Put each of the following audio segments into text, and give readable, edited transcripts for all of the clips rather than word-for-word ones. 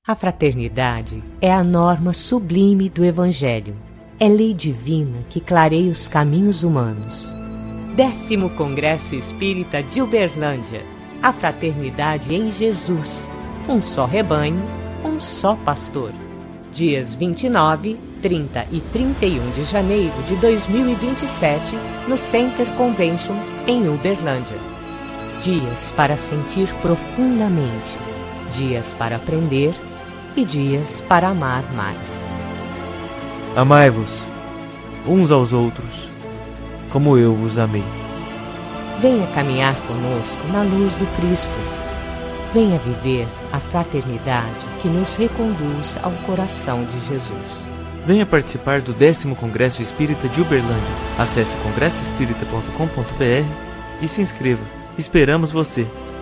A fraternidade é a norma sublime do Evangelho. É lei divina que clareia os caminhos humanos. 10º Congresso Espírita de Uberlândia. A fraternidade em Jesus. Um só rebanho, um só pastor. Dias 29, 30 e 31 de janeiro de 2027, no Center Convention, em Uberlândia. Dias para sentir profundamente. Dias para aprender e dias para amar mais. Amai-vos uns aos outros, como eu vos amei. Venha caminhar conosco na luz do Cristo. Venha viver a fraternidade que nos reconduz ao coração de Jesus. Venha participar do 10º Congresso Espírita de Uberlândia. Acesse congressoespírita.com.br e se inscreva. Esperamos você!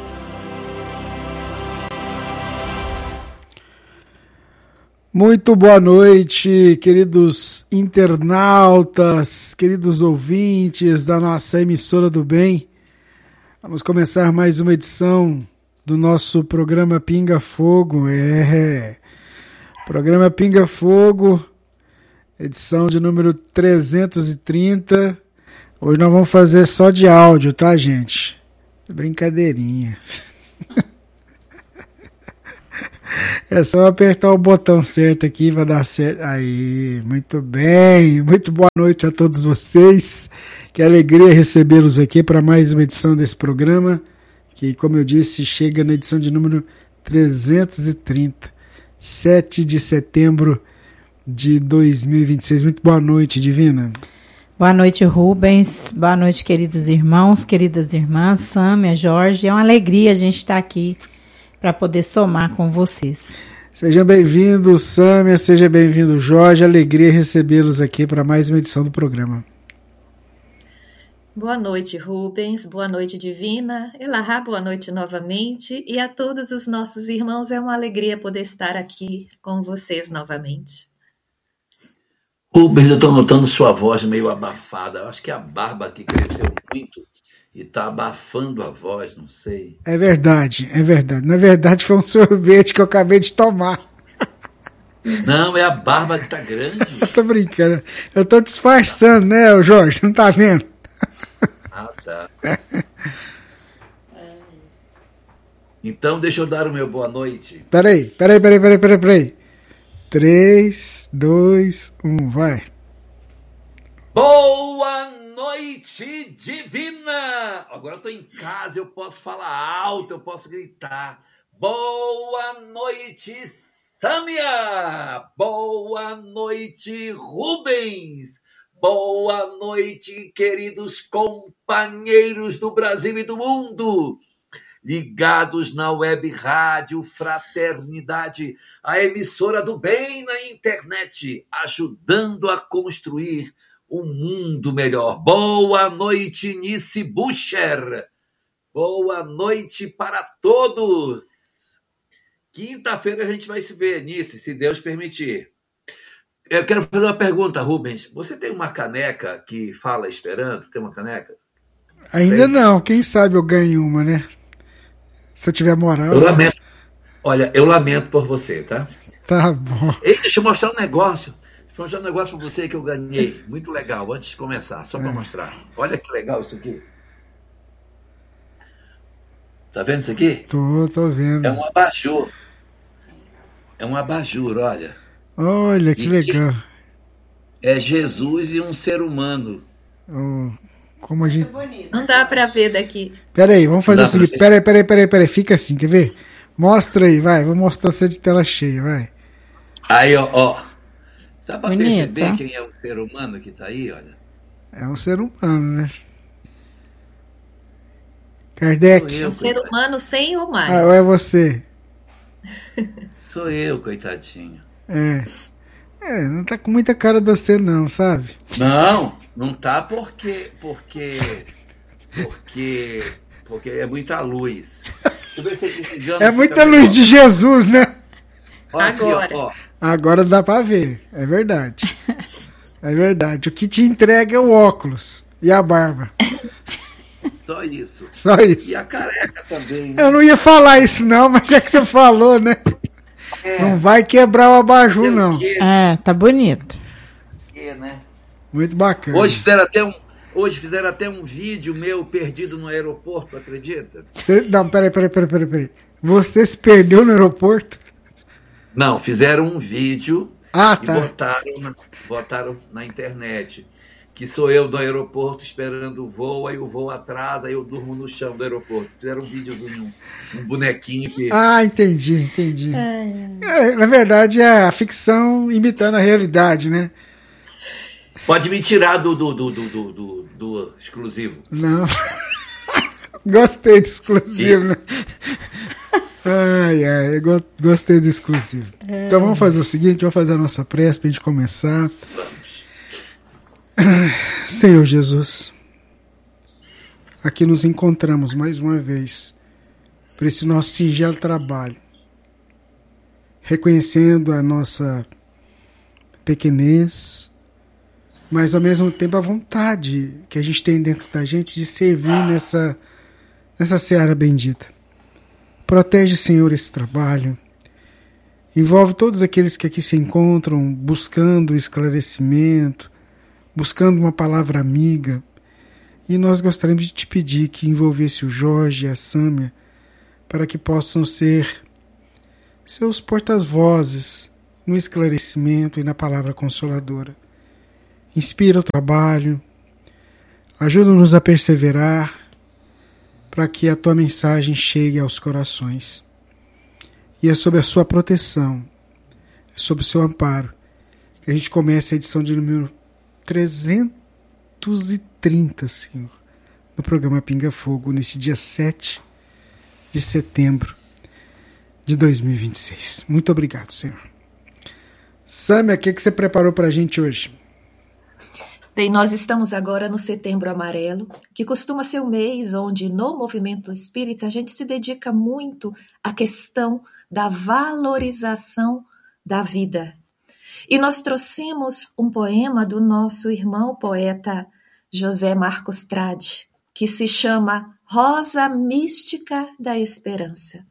Muito boa noite, queridos internautas, queridos ouvintes da nossa emissora do bem. Vamos começar mais uma edição do nosso programa Pinga Fogo. Programa Pinga Fogo, edição de número 330. Hoje nós vamos fazer só de áudio, tá, gente? Brincadeirinha. É só apertar o botão certo aqui, vai dar certo. Aí, muito bem. Muito boa noite a todos vocês. Que alegria recebê-los aqui para mais uma edição desse programa, que, como eu disse, chega na edição de número 330, 7 de setembro de 2026. Muito boa noite, Divina. Boa noite, Rubens. Boa noite, queridos irmãos, queridas irmãs, Sâmia, Jorge. É uma alegria a gente estar aqui para poder somar com vocês. Seja bem-vindo, Sâmia, seja bem-vindo, Jorge. Alegria recebê-los aqui para mais uma edição do programa. Boa noite, Rubens. Boa noite, Divina. Elahá, boa noite novamente. E a todos os nossos irmãos, é uma alegria poder estar aqui com vocês novamente. Rubens, eu estou notando sua voz meio abafada. Eu acho que a barba que cresceu muito e está abafando a voz, não sei. É verdade, é verdade. Na verdade, foi um sorvete que eu acabei de tomar. Não, é a barba que está grande. Eu tô brincando. Eu tô disfarçando, né, Jorge? Não tá vendo? Ah, tá. Então, deixa eu dar o meu boa noite. Peraí. 3, 2, 1, vai. Boa noite, Divina! Agora eu estou em casa, eu posso falar alto, eu posso gritar. Boa noite, Sâmia! Boa noite, Rubens! Boa noite, queridos companheiros do Brasil e do mundo! Ligados na web rádio Fraternidade, a emissora do bem na internet, ajudando a construir um mundo melhor. Boa noite, Nice Bucher. Boa noite para todos. Quinta-feira a gente vai se ver, Nice, se Deus permitir. Eu quero fazer uma pergunta, Rubens. Você tem uma caneca que fala esperanto? Tem uma caneca? Ainda não. Quem sabe eu ganho uma, né? Se eu tiver moral. Eu lamento. Olha, eu lamento por você, tá? Tá bom. Ei, deixa eu mostrar um negócio. Vou mostrar um negócio para você que eu ganhei. Muito legal, antes de começar, só para mostrar. Olha que legal isso aqui. Tá vendo isso aqui? Tô vendo. É um abajur. É um abajur, olha. Olha, que legal. É Jesus e um ser humano. Oh, como a gente... Não dá para ver daqui. Peraí, vamos fazer o seguinte. Peraí. Fica assim, quer ver? Mostra aí, vai. Vou mostrar você de tela cheia, vai. Aí, ó. Dá para Bonito, perceber quem é o ser humano que tá aí, olha? É um ser humano, né? Kardec. Um ser humano sem ou mais. Ah, ou é você? Sou eu, coitadinho. Não tá com muita cara de você não, sabe? Não tá porque é muita luz. É muita luz de Jesus, né? Agora. Aqui, ó. Agora dá pra ver, é verdade. É verdade. O que te entrega é o óculos e a barba. Só isso. Só isso. E a careca também. Né? Eu não ia falar isso não, mas já que você falou, né? Não vai quebrar o abajur, não. Tá bonito. Né? Muito bacana. Hoje fizeram até um vídeo meu perdido no aeroporto, acredita? Não, peraí. Você se perdeu no aeroporto? Não, fizeram um vídeo e botaram na internet. Que sou eu do aeroporto esperando o voo, aí o voo atrasa, aí eu durmo no chão do aeroporto. Fizeram um videozinho, um bonequinho que... Entendi. Na verdade, é a ficção imitando a realidade, né? Pode me tirar do exclusivo. Não. Gostei do exclusivo, né? Gostei do exclusivo. Então vamos fazer o seguinte, vamos fazer a nossa prece pra gente começar. Senhor Jesus, aqui nos encontramos mais uma vez para esse nosso singelo trabalho, reconhecendo a nossa pequenez, mas ao mesmo tempo a vontade que a gente tem dentro da gente de servir nessa seara bendita. Protege, Senhor, esse trabalho, envolve todos aqueles que aqui se encontram buscando esclarecimento, buscando uma palavra amiga, e nós gostaríamos de te pedir que envolvesse o Jorge e a Sâmia para que possam ser seus portas-vozes no esclarecimento e na palavra consoladora. Inspira o trabalho, ajuda-nos a perseverar para que a tua mensagem chegue aos corações. E é sob a sua proteção, é sob o seu amparo, que a gente começa a edição de número 330, Senhor, no programa Pinga Fogo, nesse dia 7 de setembro de 2026. Muito obrigado, Senhor. Sâmia, o que você preparou para a gente hoje? Bem, nós estamos agora no Setembro Amarelo, que costuma ser um mês onde no movimento espírita a gente se dedica muito à questão da valorização da vida. E nós trouxemos um poema do nosso irmão poeta José Marcos Trade, que se chama Rosa Mística da Esperança.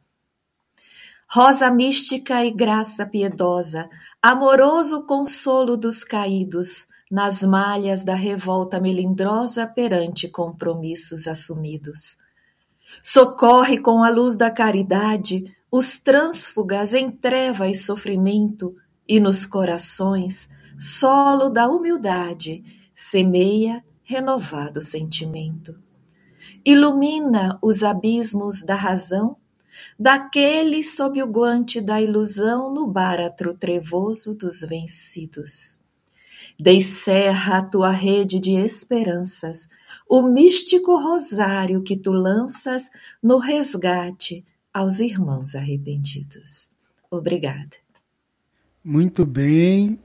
Rosa mística e graça piedosa, amoroso consolo dos caídos, nas malhas da revolta melindrosa perante compromissos assumidos. Socorre com a luz da caridade os trânsfugas em treva e sofrimento, e nos corações, solo da humildade, semeia renovado sentimento. Ilumina os abismos da razão, daqueles sob o guante da ilusão no báratro trevoso dos vencidos. Descerra a tua rede de esperanças, o místico rosário que tu lanças no resgate aos irmãos arrependidos. Obrigada. Muito bem.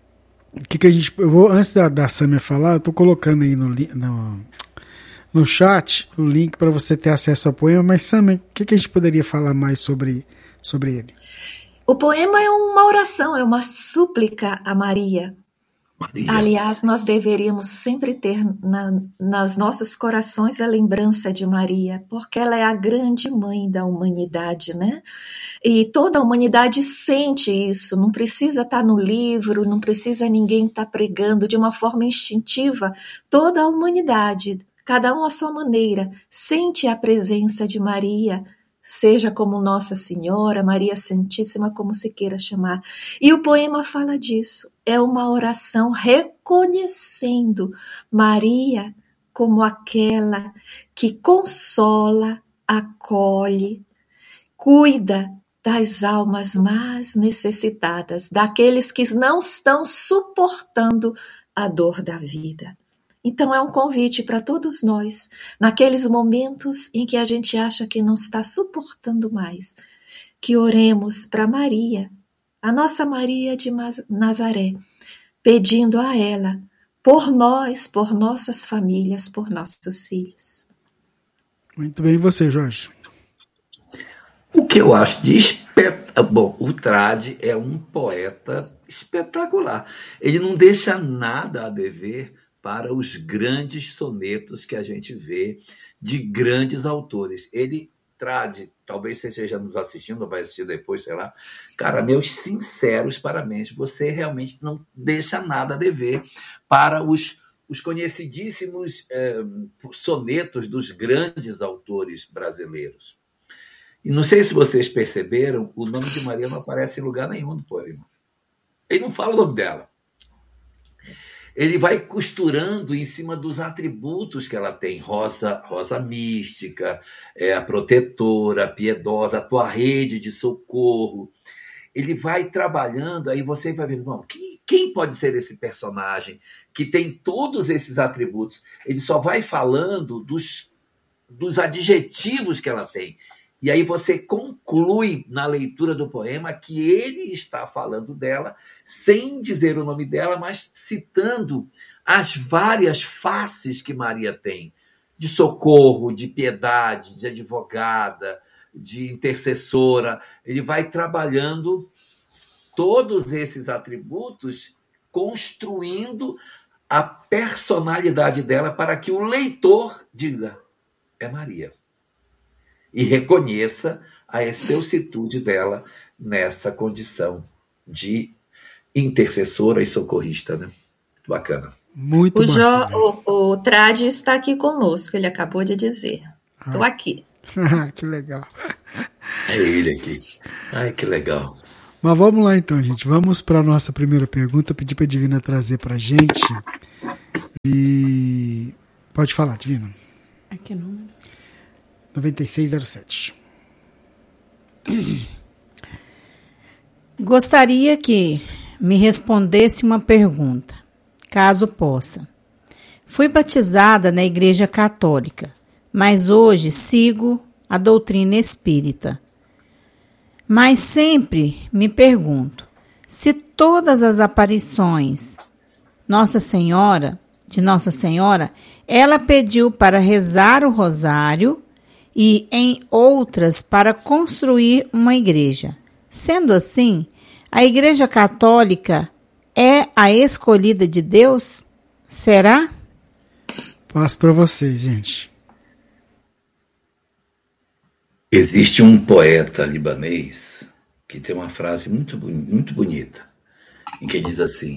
Antes da Sâmia falar, eu estou colocando aí no chat o link para você ter acesso ao poema, mas Sâmia, o que a gente poderia falar mais sobre ele? O poema é uma oração, é uma súplica a Maria. Aliás, nós deveríamos sempre ter nos nossos corações a lembrança de Maria, porque ela é a grande mãe da humanidade, né? E toda a humanidade sente isso, não precisa estar no livro, não precisa ninguém estar pregando de uma forma instintiva. Toda a humanidade, cada um à sua maneira, sente a presença de Maria, seja como Nossa Senhora, Maria Santíssima, como se queira chamar. E o poema fala disso, é uma oração reconhecendo Maria como aquela que consola, acolhe, cuida das almas mais necessitadas, daqueles que não estão suportando a dor da vida. Então é um convite para todos nós, naqueles momentos em que a gente acha que não está suportando mais, que oremos para Maria, a nossa Maria de Nazaré, pedindo a ela, por nós, por nossas famílias, por nossos filhos. Muito bem, e você, Jorge? O que eu acho de espetacular... Bom, o Trade é um poeta espetacular. Ele não deixa nada a dever para os grandes sonetos que a gente vê de grandes autores. Ele Trade, talvez você esteja nos assistindo, ou vai assistir depois, sei lá. Cara, meus sinceros parabéns. Você realmente não deixa nada a dever para os conhecidíssimos sonetos dos grandes autores brasileiros. E não sei se vocês perceberam, o nome de Maria não aparece em lugar nenhum do poema. Ele não fala o nome dela. Ele vai costurando em cima dos atributos que ela tem. Rosa mística, a protetora, a piedosa, a tua rede de socorro. Ele vai trabalhando, aí você vai vendo, não, quem pode ser esse personagem que tem todos esses atributos? Ele só vai falando dos adjetivos que ela tem. E aí você conclui na leitura do poema que ele está falando dela, sem dizer o nome dela, mas citando as várias faces que Maria tem, de socorro, de piedade, de advogada, de intercessora. Ele vai trabalhando todos esses atributos, construindo a personalidade dela para que o leitor diga, é Maria. E reconheça a excelsitude dela nessa condição de intercessora e socorrista, né? Bacana. Muito bacana. O Trade está aqui conosco, ele acabou de dizer. Estou aqui. Que legal. É ele aqui. Ai, que legal. Mas vamos lá então, gente. Vamos para a nossa primeira pergunta. Pedir para a Divina trazer para a gente. E pode falar, Divina. Aqui número? 9607. Gostaria que me respondesse uma pergunta, caso possa. Fui batizada na Igreja Católica, mas hoje sigo a doutrina espírita. Mas sempre me pergunto se todas as aparições de Nossa Senhora, ela pediu para rezar o rosário e em outras para construir uma igreja. Sendo assim, a Igreja Católica é a escolhida de Deus? Será? Passo para vocês, gente. Existe um poeta libanês que tem uma frase muito bonita, em que diz assim: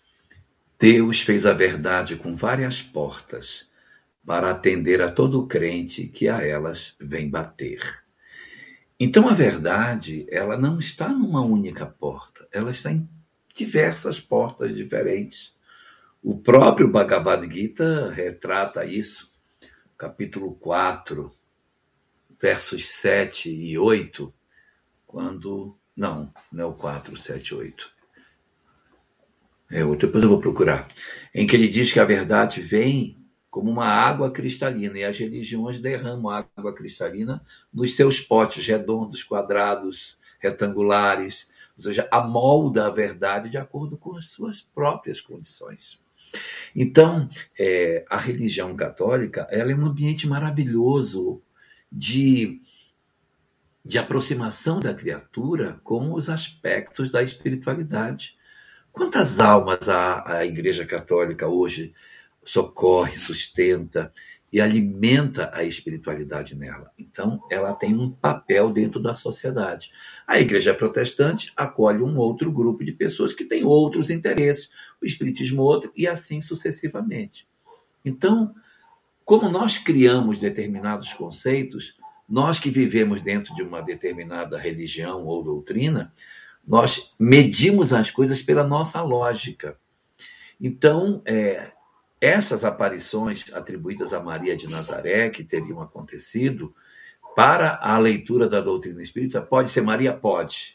Deus fez a verdade com várias portas, para atender a todo crente que a elas vem bater. Então a verdade, ela não está numa única porta, ela está em diversas portas diferentes. O próprio Bhagavad Gita retrata isso, capítulo 4, versos 7 e 8, quando... Não é o 4, 7, 8. Depois eu vou procurar. Em que ele diz que a verdade vem como uma água cristalina, e as religiões derramam água cristalina nos seus potes redondos, quadrados, retangulares, ou seja, amolda a verdade de acordo com as suas próprias condições. Então, a religião católica, ela é um ambiente maravilhoso de aproximação da criatura com os aspectos da espiritualidade. Quantas almas a Igreja Católica hoje socorre, sustenta e alimenta a espiritualidade nela? Então, ela tem um papel dentro da sociedade. A Igreja Protestante acolhe um outro grupo de pessoas que têm outros interesses, o Espiritismo outro, e assim sucessivamente. Então, como nós criamos determinados conceitos, nós que vivemos dentro de uma determinada religião ou doutrina, nós medimos as coisas pela nossa lógica. Então, essas aparições atribuídas a Maria de Nazaré, que teriam acontecido, para a leitura da doutrina espírita, pode ser Maria? Pode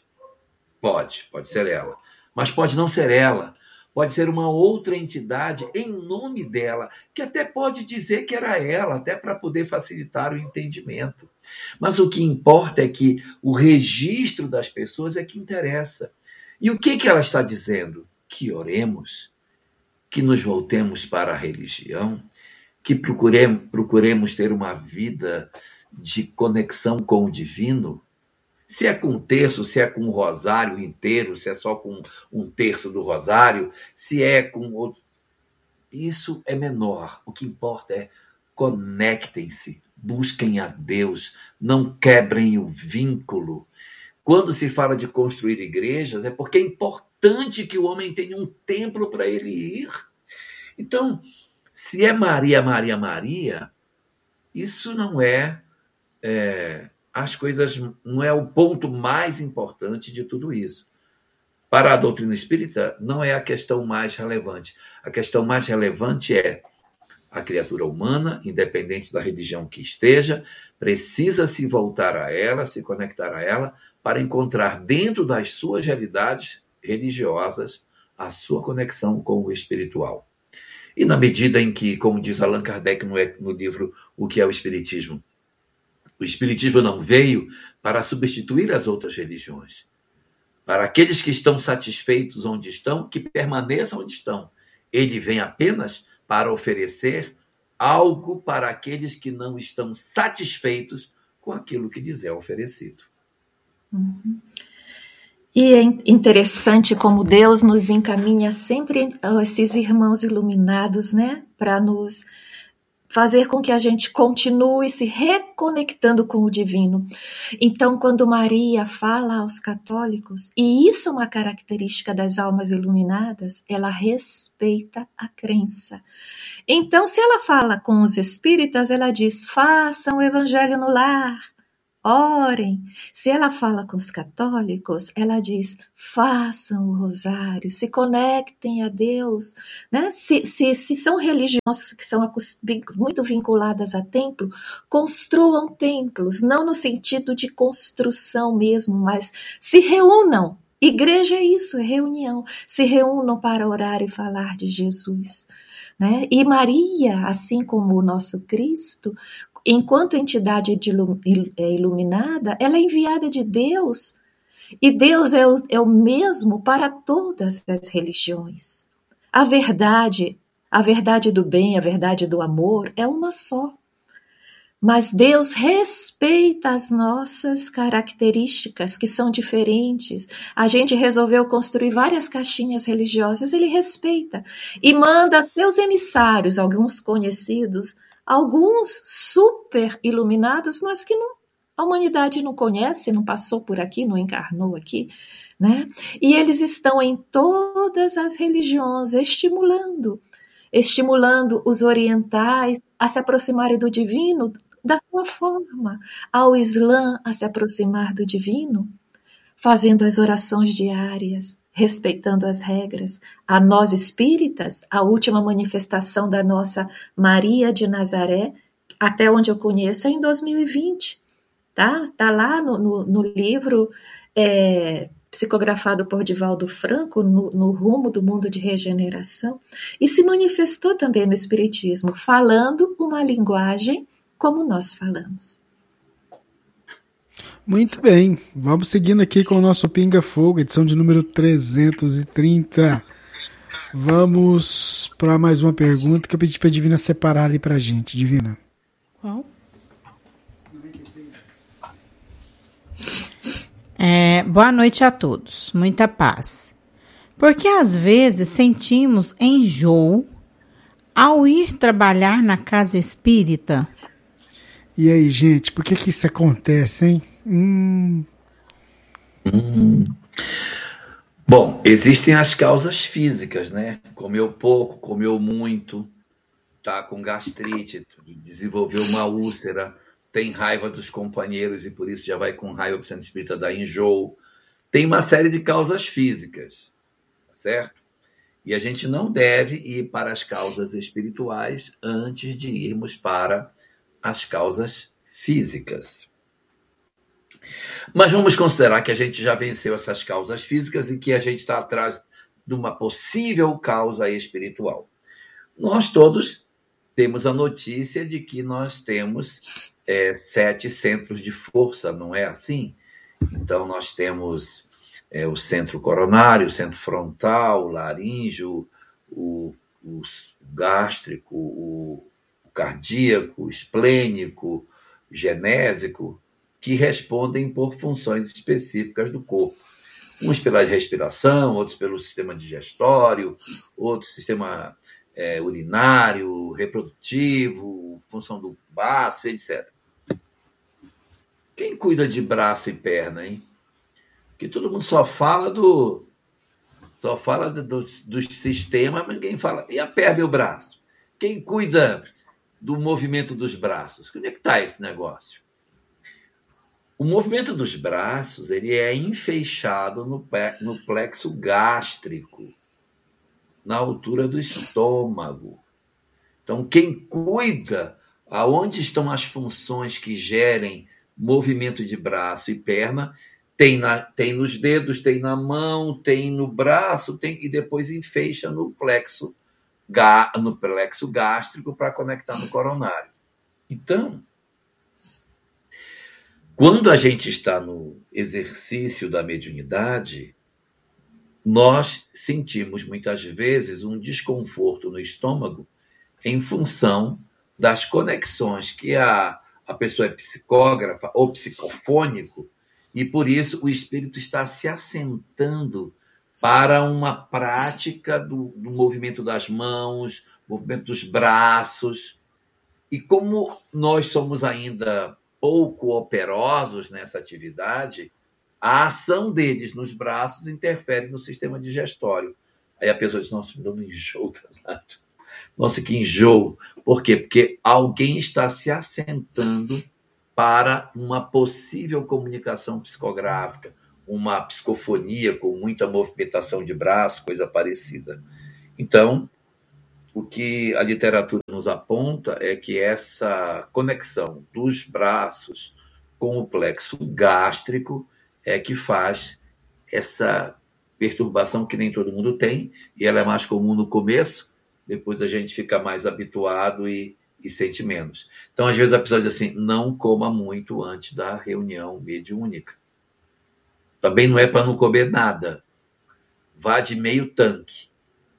ser ela. Mas pode não ser ela. Pode ser uma outra entidade em nome dela, que até pode dizer que era ela, até para poder facilitar o entendimento. Mas o que importa é que o registro das pessoas é que interessa. E o que ela está dizendo? Que oremos, que nos voltemos para a religião, que procuremos ter uma vida de conexão com o divino. Se é com um terço, se é com um rosário inteiro, se é só com um terço do rosário, se é com outro... Isso é menor. O que importa é conectem-se busquem a Deus, não quebrem o vínculo. Quando se fala de construir igrejas, é porque é importante que o homem tenha um templo para ele ir. Então, se é Maria, Maria, Maria, isso não as coisas, não é o ponto mais importante de tudo isso. Para a doutrina espírita, não é a questão mais relevante. A questão mais relevante é a criatura humana, independente da religião que esteja, precisa se voltar a ela, se conectar a ela, para encontrar dentro das suas realidades religiosas a sua conexão com o espiritual. E na medida em que, como diz Allan Kardec no livro O que é o Espiritismo, o Espiritismo não veio para substituir as outras religiões. Para aqueles que estão satisfeitos onde estão, que permaneçam onde estão. Ele vem apenas para oferecer algo para aqueles que não estão satisfeitos com aquilo que lhes é oferecido. Uhum. E é interessante como Deus nos encaminha sempre esses irmãos iluminados, né? Para nos fazer com que a gente continue se reconectando com o divino. Então, quando Maria fala aos católicos, e isso é uma característica das almas iluminadas, ela respeita a crença. Então, se ela fala com os espíritas, ela diz, façam o evangelho no lar, orem. Se ela fala com os católicos, ela diz, façam o rosário, se conectem a Deus. Né? Se são religiões que são muito vinculadas a templo, construam templos, não no sentido de construção mesmo, mas se reúnam. Igreja é isso, é reunião. Se reúnam para orar e falar de Jesus. Né? E Maria, assim como o nosso Cristo, enquanto entidade iluminada, ela é enviada de Deus. E Deus é o mesmo para todas as religiões. A verdade do bem, a verdade do amor é uma só. Mas Deus respeita as nossas características, que são diferentes. A gente resolveu construir várias caixinhas religiosas, ele respeita. E manda seus emissários, alguns conhecidos, alguns super iluminados, mas que a humanidade não conhece, não passou por aqui, não encarnou aqui, né? E eles estão em todas as religiões, estimulando os orientais a se aproximarem do divino da sua forma, ao Islã a se aproximar do divino, fazendo as orações diárias, respeitando as regras. A nós espíritas, a última manifestação da nossa Maria de Nazaré, até onde eu conheço, é em 2020. Tá lá no livro psicografado por Divaldo Franco, no Rumo do Mundo de Regeneração, e se manifestou também no Espiritismo, falando uma linguagem como nós falamos. Muito bem, vamos seguindo aqui com o nosso Pinga Fogo, edição de número 330. Vamos para mais uma pergunta que eu pedi para a Divina separar ali para a gente. Divina. Qual? Boa noite a todos, muita paz. Porque às vezes sentimos enjoo ao ir trabalhar na casa espírita. E aí, gente, por que isso acontece, hein? Bom, existem as causas físicas, né? Comeu pouco, comeu muito, tá com gastrite, desenvolveu uma úlcera, tem raiva dos companheiros e por isso já vai com raiva para o centro espírita dar enjoo. Tem uma série de causas físicas, certo? E a gente não deve ir para as causas espirituais antes de irmos para as causas físicas. Mas vamos considerar que a gente já venceu essas causas físicas e que a gente está atrás de uma possível causa espiritual. Nós todos temos a notícia de que nós temos 7 centros de força, não é assim? Então nós temos o centro coronário, o centro frontal, o laríngeo, o gástrico, o cardíaco, o esplênico, o genésico, que respondem por funções específicas do corpo. Uns pela respiração, outros pelo sistema digestório, outro sistema urinário, reprodutivo, função do baço, etc. Quem cuida de braço e perna, hein? Porque todo mundo só fala dos sistemas, mas ninguém fala. E a perna e o braço? Quem cuida do movimento dos braços? Onde é que está esse negócio? O movimento dos braços ele é enfeixado no plexo gástrico, na altura do estômago. Então, quem cuida aonde estão as funções que gerem movimento de braço e perna, tem nos dedos, tem na mão, tem no braço, e depois enfeixa no plexo gástrico para conectar no coronário. Então, quando a gente está no exercício da mediunidade, nós sentimos muitas vezes um desconforto no estômago em função das conexões que a pessoa é psicógrafa ou psicofônico, e por isso o espírito está se assentando para uma prática do movimento das mãos, movimento dos braços. E como nós somos ainda pouco operosos nessa atividade, a ação deles nos braços interfere no sistema digestório. Aí a pessoa diz, nossa, me deu um enjoo danado. Nossa, que enjoo. Por quê? Porque alguém está se assentando para uma possível comunicação psicográfica, uma psicofonia com muita movimentação de braço, coisa parecida. Então, o que a literatura nos aponta é que essa conexão dos braços com o plexo gástrico é que faz essa perturbação que nem todo mundo tem, e ela é mais comum no começo, depois a gente fica mais habituado e sente menos. Então, às vezes, a pessoa diz assim, não coma muito antes da reunião mediúnica. Também não é para não comer nada. Vá de meio tanque.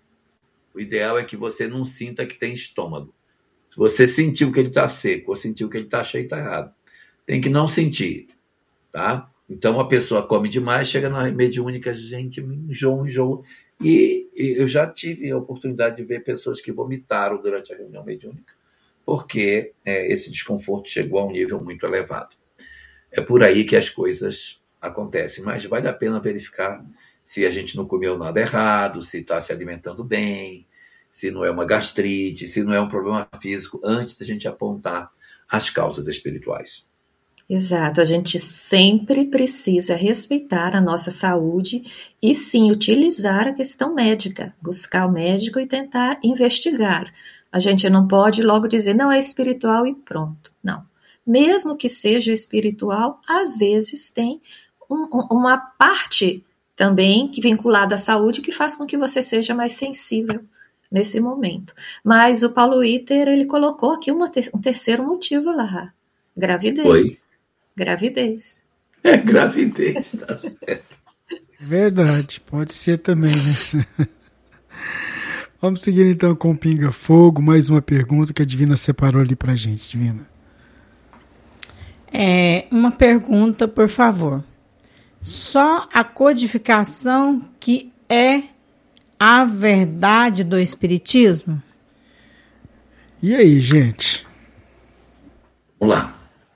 O ideal é que você não sinta que tem estômago. Se você sentiu que ele está seco ou sentiu que ele está cheio, está errado. Tem que não sentir. Tá? Então, a pessoa come demais, chega na mediúnica, gente, enjoo. E eu já tive a oportunidade de ver pessoas que vomitaram durante a reunião mediúnica, porque esse desconforto chegou a um nível muito elevado. É por aí que as coisas acontecem, mas vale a pena verificar se a gente não comeu nada errado, se está se alimentando bem, se não é uma gastrite, se não é um problema físico, antes da gente apontar as causas espirituais. Exato, a gente sempre precisa respeitar a nossa saúde e sim utilizar a questão médica, buscar o médico e tentar investigar. A gente não pode logo dizer, não, é espiritual e pronto. Não. Mesmo que seja espiritual, às vezes tem uma parte também que vinculada à saúde que faz com que você seja mais sensível nesse momento. Mas o Paulo Itter, ele colocou aqui um terceiro motivo lá. Gravidez. Oi? Gravidez. Gravidez, tá certo. Verdade, pode ser também, né? Vamos seguir então com o Pinga Fogo. Mais uma pergunta que a Divina separou ali pra gente, Divina. Uma pergunta, por favor. Só a codificação que é a verdade do Espiritismo? E aí, gente? Vamos lá.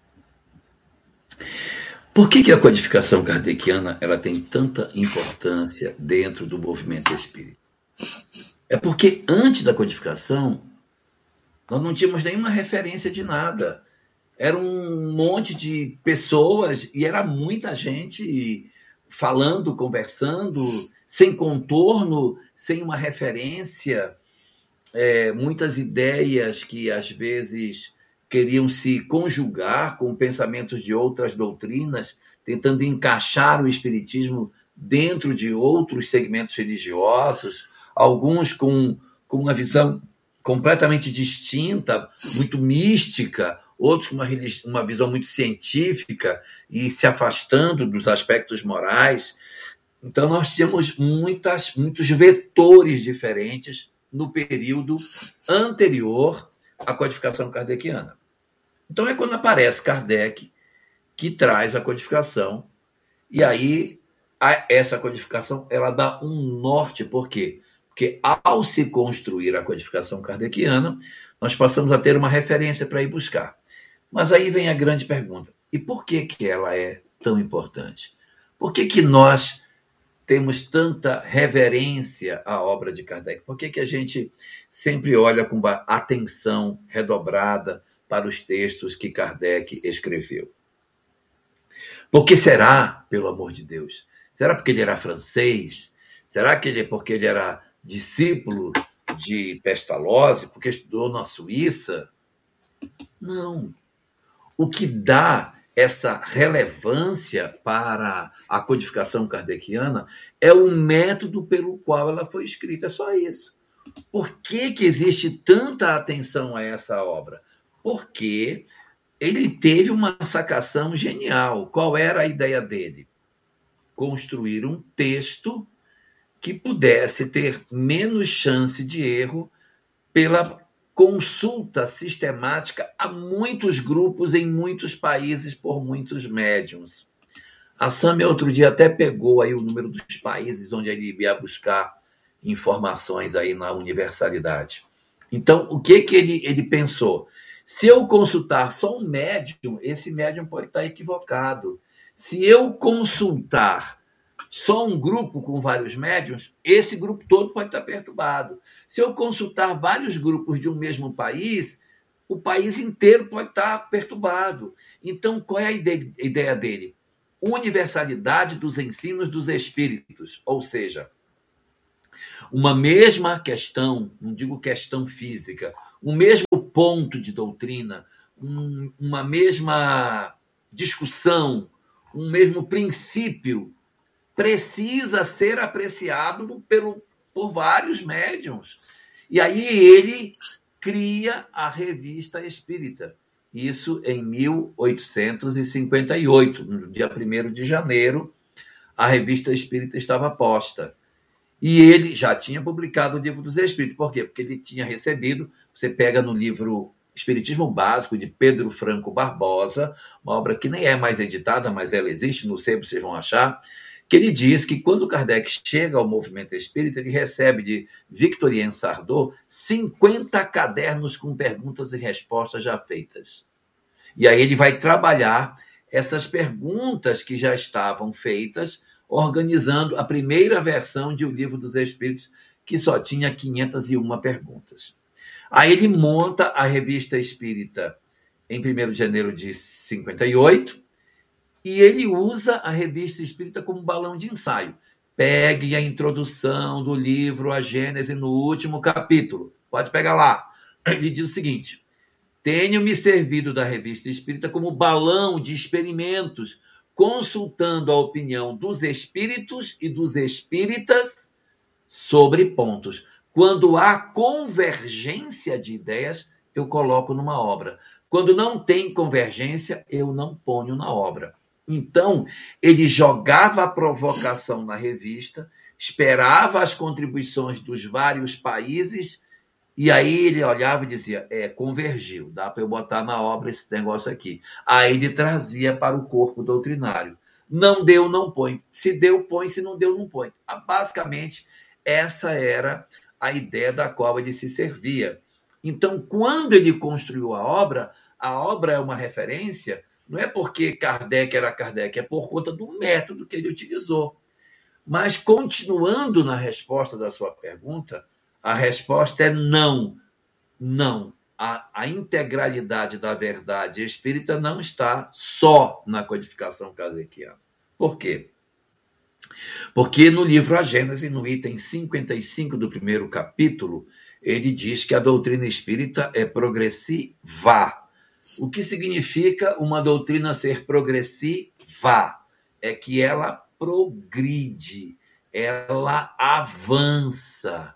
Por que a codificação kardeciana ela tem tanta importância dentro do movimento espírita? É porque antes da codificação, nós não tínhamos nenhuma referência de nada. Era um monte de pessoas e era muita gente falando, conversando, sem contorno, sem uma referência, muitas ideias que às vezes queriam se conjugar com pensamentos de outras doutrinas, tentando encaixar o espiritismo dentro de outros segmentos religiosos, alguns com uma visão completamente distinta, muito mística, outros com uma visão muito científica e se afastando dos aspectos morais. Então, nós tínhamos muitos vetores diferentes no período anterior à codificação kardeciana. Então, é quando aparece Kardec que traz a codificação, e aí essa codificação ela dá um norte. Por quê? Porque ao se construir a codificação kardeciana, nós passamos a ter uma referência para ir buscar. Mas aí vem a grande pergunta. E por que ela é tão importante? Por que nós temos tanta reverência à obra de Kardec? Por que a gente sempre olha com atenção redobrada para os textos que Kardec escreveu? Por que será, pelo amor de Deus? Será porque ele era francês? Será que porque ele era discípulo de Pestalozzi, porque estudou na Suíça? Não. O que dá essa relevância para a codificação kardeciana é o método pelo qual ela foi escrita, só isso. Por que existe tanta atenção a essa obra? Porque ele teve uma sacação genial. Qual era a ideia dele? Construir um texto que pudesse ter menos chance de erro pela consulta sistemática a muitos grupos em muitos países por muitos médiuns. A Sâmia outro dia até pegou aí o número dos países onde ele ia buscar informações aí na universalidade. Então, o que ele pensou? Se eu consultar só um médium, esse médium pode estar equivocado. Se eu consultar só um grupo com vários médiuns, esse grupo todo pode estar perturbado. Se eu consultar vários grupos de um mesmo país, o país inteiro pode estar perturbado. Então, qual é a ideia dele? Universalidade dos ensinos dos espíritos, ou seja, uma mesma questão, não digo questão física, um mesmo ponto de doutrina, uma mesma discussão, um mesmo princípio, precisa ser apreciado por vários médiuns. E aí ele cria a Revista Espírita. Isso em 1858, no dia 1º de janeiro, a Revista Espírita estava posta. E ele já tinha publicado o Livro dos Espíritos. Por quê? Porque ele tinha recebido, você pega no livro Espiritismo Básico, de Pedro Franco Barbosa, uma obra que nem é mais editada, mas ela existe, não sei se vocês vão achar, que ele diz que quando Kardec chega ao movimento espírita, ele recebe de Victorien Sardou 50 cadernos com perguntas e respostas já feitas. E aí ele vai trabalhar essas perguntas que já estavam feitas, organizando a primeira versão de O Livro dos Espíritos, que só tinha 501 perguntas. Aí ele monta a Revista Espírita em 1º de janeiro de 58, e ele usa a Revista Espírita como balão de ensaio. Pegue a introdução do livro, a Gênese, no último capítulo. Pode pegar lá. Ele diz o seguinte: tenho me servido da Revista Espírita como balão de experimentos, consultando a opinião dos espíritos e dos espíritas sobre pontos. Quando há convergência de ideias, eu coloco numa obra. Quando não tem convergência, eu não ponho na obra. Então, ele jogava a provocação na revista, esperava as contribuições dos vários países, e aí ele olhava e dizia, convergiu, dá para eu botar na obra esse negócio aqui. Aí ele trazia para o corpo doutrinário. Não deu, não põe. Se deu, põe. Se não deu, não põe. Basicamente, essa era a ideia da qual ele se servia. Então, quando ele construiu a obra é uma referência, não é porque Kardec era Kardec, é por conta do método que ele utilizou. Mas, continuando na resposta da sua pergunta, a resposta é não. Não. A integralidade da verdade espírita não está só na codificação kardeciana. Por quê? Porque no livro A Gênese, no item 55 do 1º capítulo, ele diz que a doutrina espírita é progressiva. O que significa uma doutrina ser progressiva? É que ela progride, ela avança,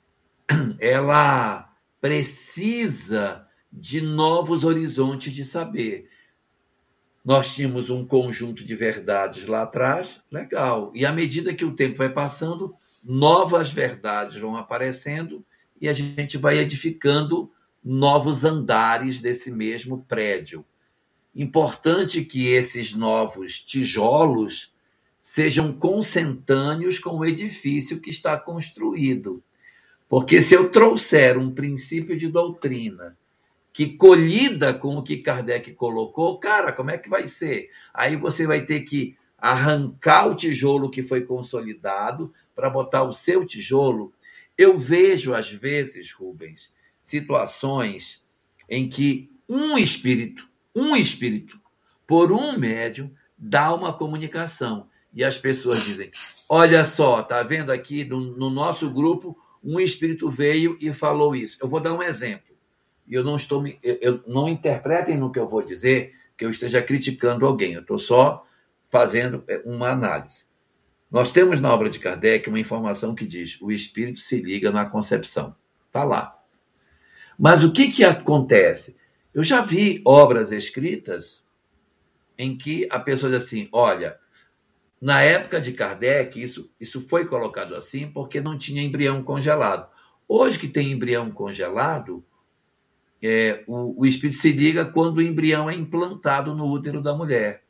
ela precisa de novos horizontes de saber. Nós tínhamos um conjunto de verdades lá atrás, legal. E à medida que o tempo vai passando, novas verdades vão aparecendo e a gente vai edificando novos andares desse mesmo prédio. Importante que esses novos tijolos sejam consentâneos com o edifício que está construído. Porque se eu trouxer um princípio de doutrina que colida com o que Kardec colocou, cara, como é que vai ser? Aí você vai ter que arrancar o tijolo que foi consolidado para botar o seu tijolo. Eu vejo, às vezes, Rubens, situações em que um espírito, por um médium, dá uma comunicação. E as pessoas dizem, olha só, tá vendo aqui no nosso grupo, um espírito veio e falou isso. Eu vou dar um exemplo. E eu não interpretem no que eu vou dizer que eu esteja criticando alguém. Eu estou só fazendo uma análise. Nós temos na obra de Kardec uma informação que diz o espírito se liga na concepção. Está lá. Mas o que acontece? Eu já vi obras escritas em que a pessoa diz assim, olha, na época de Kardec, isso foi colocado assim porque não tinha embrião congelado. Hoje que tem embrião congelado, o espírito se liga quando o embrião é implantado no útero da mulher.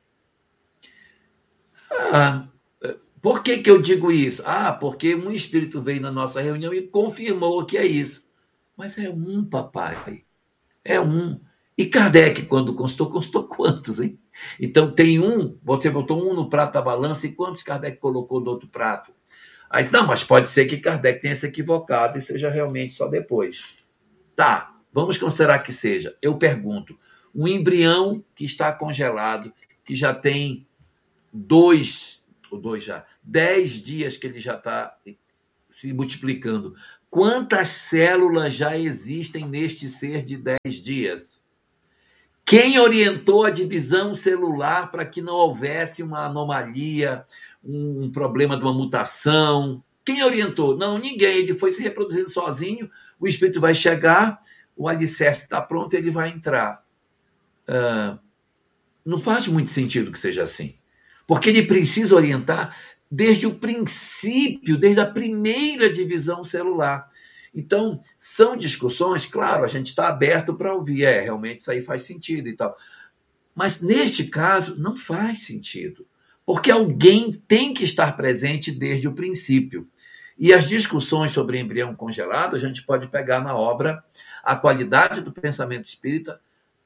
Por que eu digo isso? Porque um espírito veio na nossa reunião e confirmou que é isso. Mas é um, papai. É um. E Kardec, quando constou quantos, hein? Então tem um, você botou um no prato da balança, e quantos Kardec colocou no outro prato? Aí, não, mas pode ser que Kardec tenha se equivocado e seja realmente só depois. Tá, vamos considerar que seja. Eu pergunto, um embrião que está congelado, que já tem 10 dias que ele já está se multiplicando, quantas células já existem neste ser de 10 dias? Quem orientou a divisão celular para que não houvesse uma anomalia, um problema de uma mutação? Quem orientou? Não, ninguém. Ele foi se reproduzindo sozinho, o espírito vai chegar, o alicerce está pronto, ele vai entrar. Não faz muito sentido que seja assim. Porque ele precisa orientar desde o princípio, desde a primeira divisão celular. Então, são discussões, claro, a gente está aberto para ouvir, realmente isso aí faz sentido e tal. Mas, neste caso, não faz sentido, porque alguém tem que estar presente desde o princípio. E as discussões sobre embrião congelado, a gente pode pegar na obra A Qualidade do Pensamento Espírita,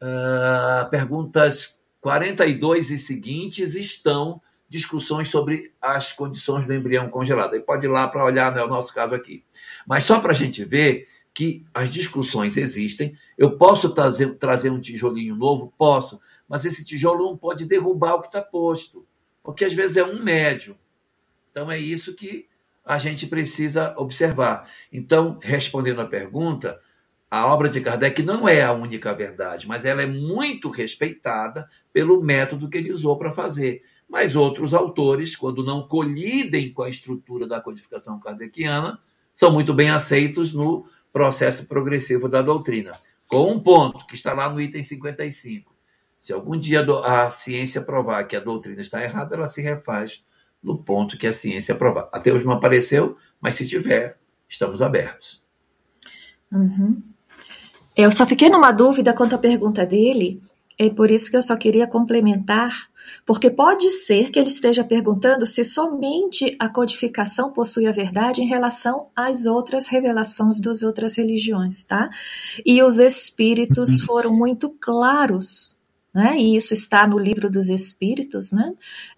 perguntas 42 e seguintes estão discussões sobre as condições do embrião congelado. Aí pode ir lá para olhar, não é o nosso caso aqui. Mas só para a gente ver que as discussões existem. Eu posso trazer um tijolinho novo? Posso. Mas esse tijolo não pode derrubar o que está posto. Porque às vezes é um médium. Então é isso que a gente precisa observar. Então, respondendo à pergunta, a obra de Kardec não é a única verdade, mas ela é muito respeitada pelo método que ele usou para fazer. Mas outros autores, quando não colidem com a estrutura da codificação kardeciana, são muito bem aceitos no processo progressivo da doutrina. Com um ponto, que está lá no item 55. Se algum dia a ciência provar que a doutrina está errada, ela se refaz no ponto que a ciência provar. Até hoje não apareceu, mas se tiver, estamos abertos. Uhum. Eu só fiquei numa dúvida quanto à pergunta dele, é por isso que eu só queria complementar, porque pode ser que ele esteja perguntando se somente a codificação possui a verdade em relação às outras revelações das outras religiões, tá? E os espíritos foram muito claros, né? E isso está no Livro dos Espíritos, né?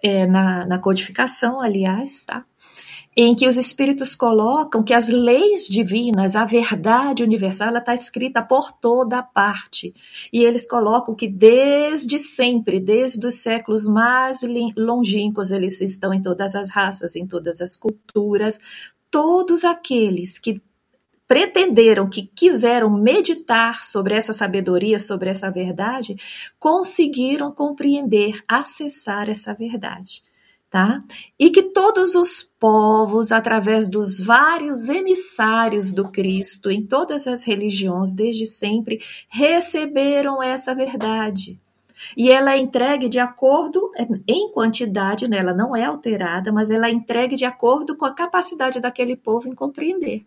Na codificação, aliás, tá? Em que os espíritos colocam que as leis divinas, a verdade universal, ela está escrita por toda parte. E eles colocam que desde sempre, desde os séculos mais longínquos, eles estão em todas as raças, em todas as culturas. Todos aqueles que pretenderam, que quiseram meditar sobre essa sabedoria, sobre essa verdade, conseguiram compreender, acessar essa verdade. Tá? E que todos os povos, através dos vários emissários do Cristo, em todas as religiões, desde sempre, receberam essa verdade. E ela é entregue de acordo, em quantidade, né? Ela não é alterada, mas ela é entregue de acordo com a capacidade daquele povo em compreender.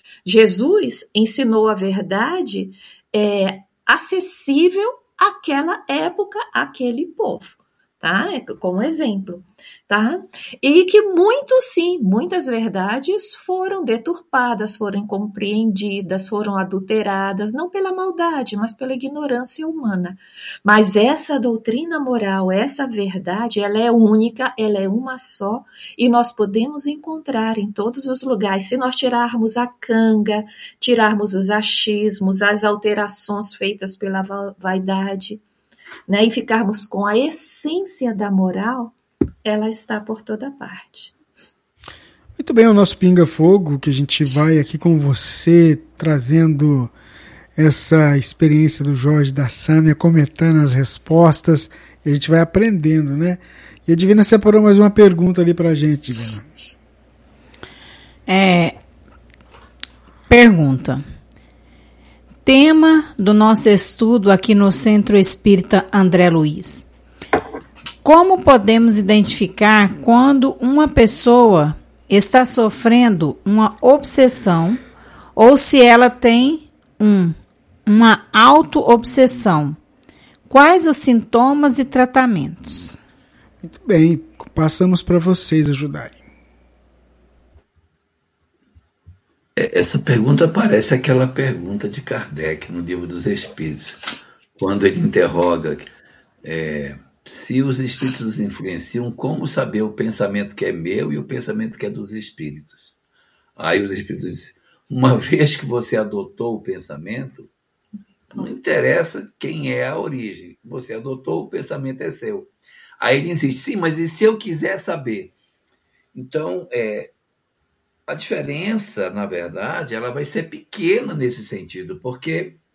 Jesus ensinou a verdade acessível àquela época, àquele povo. tá? Como exemplo, tá? E que muitas verdades foram deturpadas, foram incompreendidas, foram adulteradas, não pela maldade, mas pela ignorância humana. Mas essa doutrina moral, essa verdade, ela é única, ela é uma só, e nós podemos encontrar em todos os lugares. Se nós tirarmos a canga, tirarmos os achismos, as alterações feitas pela vaidade, né, e ficarmos com a essência da moral, ela está por toda parte. Muito bem, o nosso Pinga Fogo, que a gente vai aqui com você, trazendo essa experiência do Jorge, da Sânia, comentando as respostas, e a gente vai aprendendo, né? E a Divina separou mais uma pergunta ali pra gente, Divina. Pergunta. Tema do nosso estudo aqui no Centro Espírita André Luiz. Como podemos identificar quando uma pessoa está sofrendo uma obsessão ou se ela tem uma auto-obsessão? Quais os sintomas e tratamentos? Muito bem, passamos para vocês ajudarem. Essa pergunta parece aquela pergunta de Kardec no Livro dos Espíritos, quando ele interroga se os espíritos nos influenciam, como saber o pensamento que é meu e o pensamento que é dos espíritos? Aí os espíritos dizem, uma vez que você adotou o pensamento, não interessa quem é a origem, você adotou, o pensamento é seu. Aí ele insiste, sim, mas e se eu quiser saber? Então, a diferença, na verdade, ela vai ser pequena nesse sentido, porque